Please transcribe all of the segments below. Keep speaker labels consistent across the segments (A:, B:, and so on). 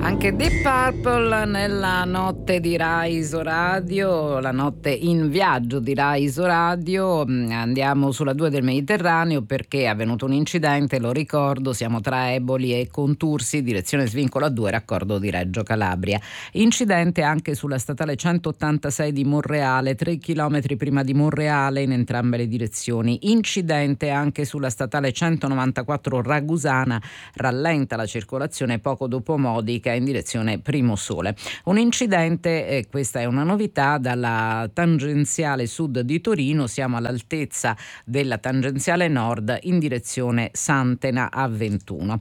A: Anche Deep Purple nella notte di Rai Isoradio, la notte in viaggio di Rai Isoradio. Andiamo sulla 2 del Mediterraneo perché è avvenuto un incidente, lo ricordo, siamo tra Eboli e Contursi, direzione svincolo A2, raccordo di Reggio Calabria. Incidente anche sulla statale 186 di Monreale, 3 chilometri prima di Monreale in entrambe le direzioni. Incidente anche sulla statale 194 Ragusana, rallenta la circolazione poco dopo Modica in direzione Primosole. Un incidente, questa è una novità, dalla tangenziale sud di Torino, siamo all'altezza della tangenziale nord in direzione Santena A21.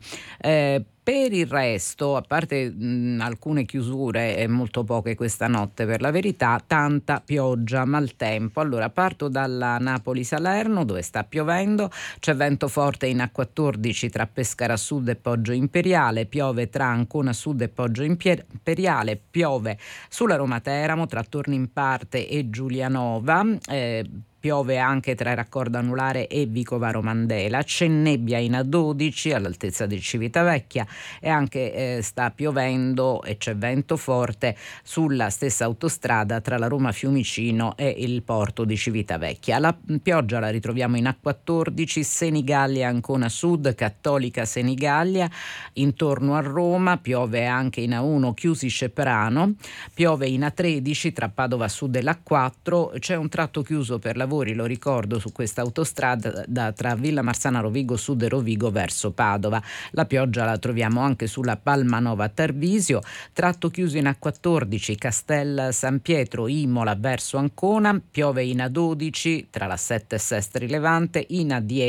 A: Per il resto, a parte alcune chiusure e molto poche questa notte per la verità, tanta pioggia, maltempo. Allora parto dalla Napoli-Salerno dove sta piovendo, c'è vento forte in A14 tra Pescara Sud e Poggio Imperiale, piove tra Ancona Sud e Poggio Imperiale, piove sulla Roma Teramo tra Tornimparte e Giulianova, piove anche tra Raccordo Anulare e Vicovaro Mandela, c'è nebbia in A12 all'altezza di Civitavecchia e anche sta piovendo e c'è vento forte sulla stessa autostrada tra la Roma Fiumicino e il porto di Civitavecchia. La pioggia la ritroviamo in A14, Senigallia Ancona Sud, Cattolica Senigallia, intorno a Roma, piove anche in A1 Chiusi Ceprano, piove in A13 tra Padova Sud e l'A4, c'è un tratto chiuso per lavori, lo ricordo, su questa autostrada tra Villa Marsana Rovigo Sud e Rovigo verso Padova. La pioggia la troviamo anche sulla Palmanova Tarvisio, tratto chiuso in A14 Castel San Pietro Imola verso Ancona, piove in A12 tra la 7 e Sestri Levante, in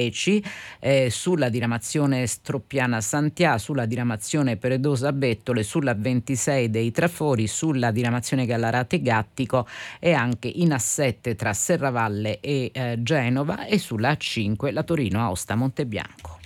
A: A10 sulla diramazione Stroppiana Santià, sulla diramazione Peredosa Bettole, sulla 26 dei Trafori, sulla diramazione Gallarate Gattico e anche in A7 tra Serravalle e Genova e sulla A5 la Torino Aosta Montebianco.